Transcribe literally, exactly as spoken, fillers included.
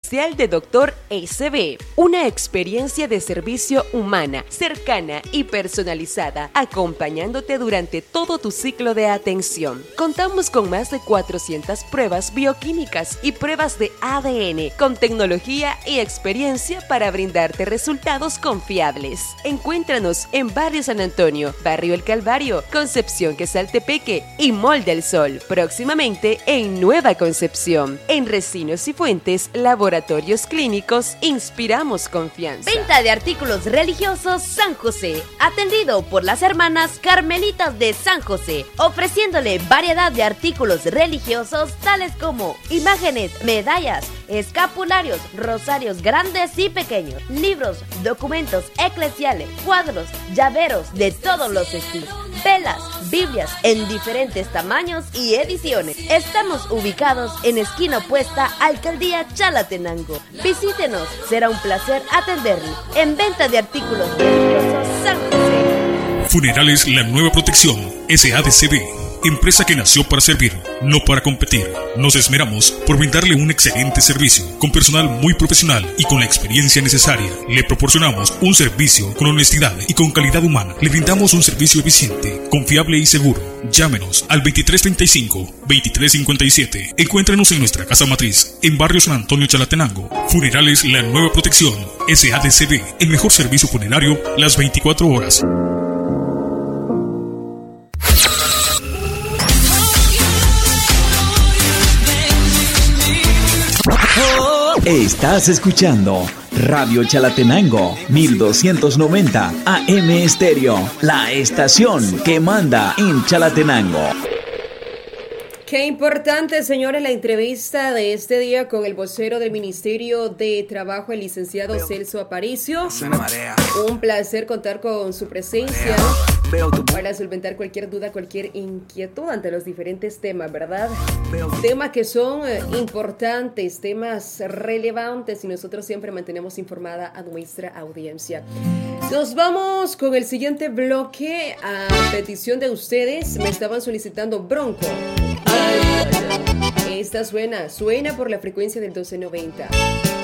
Residencial de Doctor S B. Una experiencia de servicio humana, cercana y personalizada, acompañándote durante todo tu ciclo de atención. Contamos con más de cuatrocientas pruebas bioquímicas y pruebas de A D N, con tecnología y experiencia para brindarte resultados confiables. Encuéntranos en Barrio San Antonio, Barrio El Calvario, Concepción Quesaltepeque y Mall del Sol. Próximamente en Nueva Concepción. En Resinos y Fuentes, Laboratorios Clínicos, inspiramos confianza. Venta de artículos religiosos San José, atendido por las hermanas Carmelitas de San José, ofreciéndole variedad de artículos religiosos tales como imágenes, medallas, escapularios, rosarios grandes y pequeños, libros, documentos eclesiales, cuadros, llaveros de todos los estilos, velas, Biblias en diferentes tamaños y ediciones. Estamos ubicados en esquina opuesta a Alcaldía Chalatenango. Visítenos, será un placer atenderle. En venta de artículos religiosos San José. Funerales La Nueva Protección, S A D C B. Empresa que nació para servir, no para competir. Nos esmeramos por brindarle un excelente servicio, con personal muy profesional y con la experiencia necesaria. Le proporcionamos un servicio con honestidad y con calidad humana. Le brindamos un servicio eficiente, confiable y seguro. Llámenos al veintitrés treinta y cinco, veintitrés cincuenta y siete. Encuéntrenos en nuestra casa matriz, en Barrio San Antonio, Chalatenango. Funerales La Nueva Protección, S A D C B. El mejor servicio funerario las veinticuatro horas. Estás escuchando Radio Chalatenango mil doscientos noventa A M Estéreo, la estación que manda en Chalatenango. Qué importante, señores, la entrevista de este día con el vocero del Ministerio de Trabajo, el licenciado Celso Aparicio. Un placer contar con su presencia para solventar cualquier duda, cualquier inquietud ante los diferentes temas, ¿verdad? Temas que son importantes, temas relevantes, y nosotros siempre mantenemos informada a nuestra audiencia. Nos vamos con el siguiente bloque. A petición de ustedes, me estaban solicitando Bronco. Esta suena, suena por la frecuencia del doce noventa.